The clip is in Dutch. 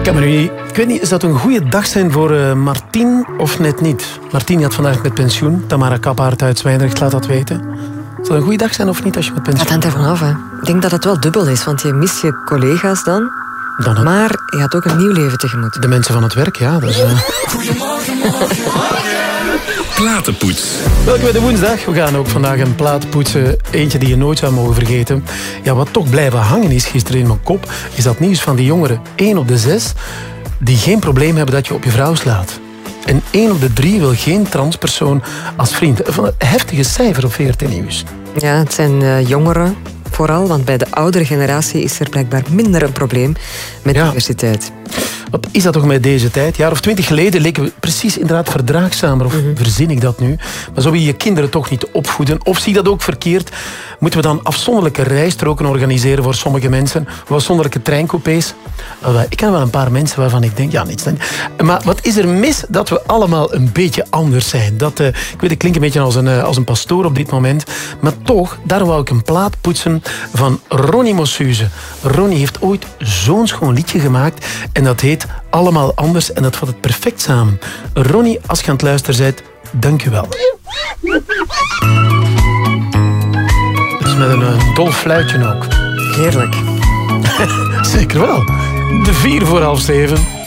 Ik weet niet, is dat een goede dag zijn voor Martien of net niet? Martien gaat vandaag met pensioen. Tamara Kappaert uit Zwijndrecht laat dat weten. Zal dat een goede dag zijn of niet als je met pensioen... Het hangt ervan af. Hè. Ik denk dat het wel dubbel is, want je mist je collega's dan. Maar je gaat ook een nieuw leven tegemoet. De mensen van het werk, ja. Dat is, Goedemorgen, Platenpoets. Welkom bij de woensdag. We gaan ook vandaag een plaat poetsen. Eentje die je nooit zou mogen vergeten. Ja, wat toch blijven hangen is gisteren in mijn kop, is dat nieuws van die jongeren. 1 op de 6 die geen probleem hebben dat je op je vrouw slaat. En 1 op de 3 wil geen transpersoon als vriend. Van een heftige cijfer op VRT Nieuws. Ja, het zijn jongeren vooral, want bij de oudere generatie is er blijkbaar minder een probleem met diversiteit. Wat is dat toch met deze tijd? Een jaar of 20 geleden leken we precies inderdaad verdraagzamer. Of verzin ik dat nu? Maar zou je je kinderen toch niet opvoeden? Of zie je dat ook verkeerd? Moeten we dan afzonderlijke rijstroken organiseren voor sommige mensen? Of afzonderlijke treincoupés? Ik ken wel een paar mensen waarvan ik denk, ja, niets. Maar wat is er mis dat we allemaal een beetje anders zijn? Dat, ik weet, ik klink een beetje als een pastoor op dit moment. Maar toch, daar wou ik een plaat poetsen van Ronnie Mossuze. Ronnie heeft ooit zo'n schoon liedje gemaakt. En dat heet Allemaal Anders. En dat vat het perfect samen. Ronnie, als je aan het luisteren bent, dank u wel. Dat is met een dol fluitje ook. Heerlijk. Zeker wel. De 6:04.